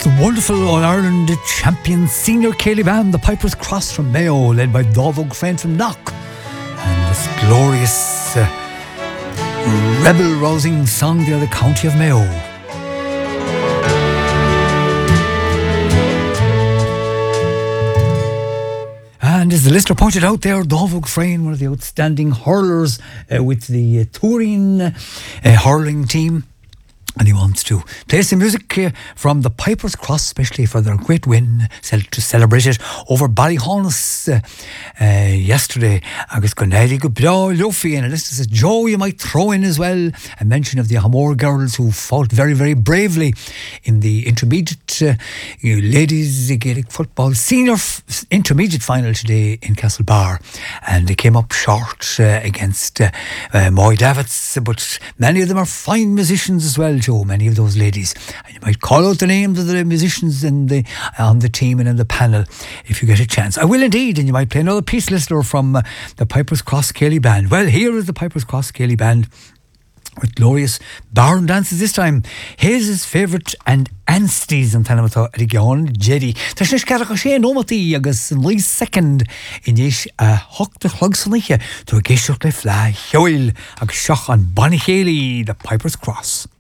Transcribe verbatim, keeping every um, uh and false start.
The wonderful All-Ireland champion senior Céilí band, the Piper's Cross from Mayo, led by Dovug Frame from Knock. And this glorious, uh, rebel-rousing song there, The County of Mayo. And as the listener pointed out there, Dovug Frame, one of the outstanding hurlers uh, with the uh, Turin uh, hurling team. And he wants to play some music uh, from the Piper's Cross, especially for their great win to celebrate it over Ballyhonus uh, uh, yesterday. Agus Gonelli go bra Luffy, and this is Joe you might throw in as well. A mention of the Hamor girls who fought very, very bravely in the intermediate uh, you know, ladies Gaelic football senior f- intermediate final today in Castlebar, and they came up short uh, against uh, uh, Moy Davitz, but many of them are fine musicians as well. Many of those ladies, and you might call out the names of the musicians in the on the team and in the panel if you get a chance. I will indeed, and you might play another piece, listener, from uh, the Piper's Cross Céilí band. Well, here is the Piper's Cross Céilí band with glorious barn dances this time. His favourite and Anstey's and Tanamato Rigion Jerry. There's no Scaracoshe no Mati agus Lee second in this a hook the Hlugsoniche to a Gishuk le Fly Hoil agus Shoch on Bonnie Haley, the Piper's Cross.